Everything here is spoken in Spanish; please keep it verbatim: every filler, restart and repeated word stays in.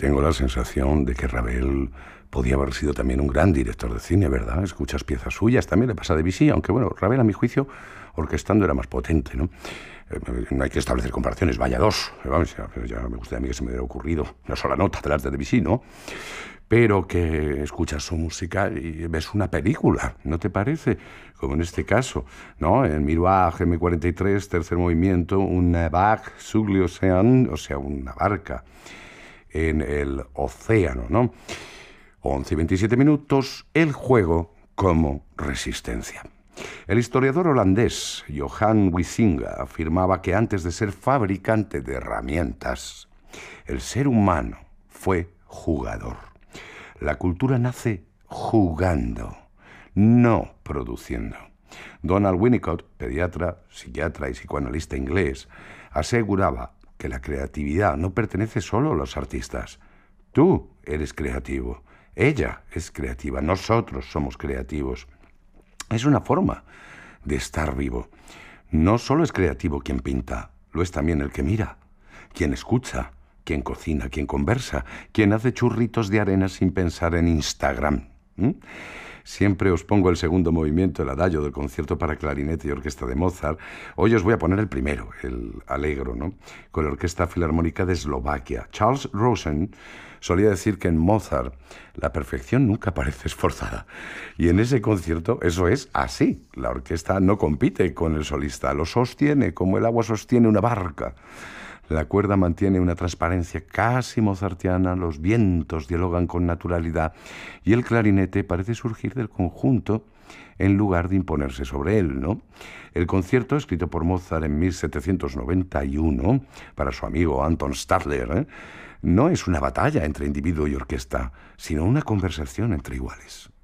Tengo la sensación de que Ravel podía haber sido también un gran director de cine, ¿verdad? Escuchas piezas suyas, también le pasa a Debussy, aunque bueno, Ravel, a mi juicio, orquestando era más potente, ¿no? Eh, no hay que establecer comparaciones, vaya dos. Vamos, ya, ya me gustaría a mí que se me hubiera ocurrido una sola nota de las de Debussy, ¿no? Pero que escuchas su música y ves una película, ¿no te parece? Como en este caso, ¿no? En Miroir, eme cuarenta y tres, tercer movimiento, una barque sur l'océan, o sea, una barca en el océano, ¿no? once y veintisiete minutos, el juego como resistencia. El historiador holandés Johan Huizinga afirmaba que antes de ser fabricante de herramientas, el ser humano fue jugador. La cultura nace jugando, no produciendo. Donald Winnicott, pediatra, psiquiatra y psicoanalista inglés, aseguraba que la creatividad no pertenece solo a los artistas. Tú eres creativo, ella es creativa, nosotros somos creativos. Es una forma de estar vivo. No solo es creativo quien pinta, lo es también el que mira, quien escucha, quien cocina, quien conversa, quien hace churritos de arena sin pensar en Instagram. ¿Mm? Siempre os pongo el segundo movimiento, el adagio del concierto para clarinete y orquesta de Mozart. Hoy os voy a poner el primero, el Allegro, ¿no? Con la Orquesta Filarmónica de Eslovaquia. Charles Rosen solía decir que en Mozart la perfección nunca parece esforzada. Y en ese concierto eso es así. La orquesta no compite con el solista, lo sostiene como el agua sostiene una barca. La cuerda mantiene una transparencia casi mozartiana, los vientos dialogan con naturalidad y el clarinete parece surgir del conjunto en lugar de imponerse sobre él, ¿no? El concierto, escrito por Mozart en mil setecientos noventa y uno para su amigo Anton Stadler, ¿eh? no es una batalla entre individuo y orquesta, sino una conversación entre iguales.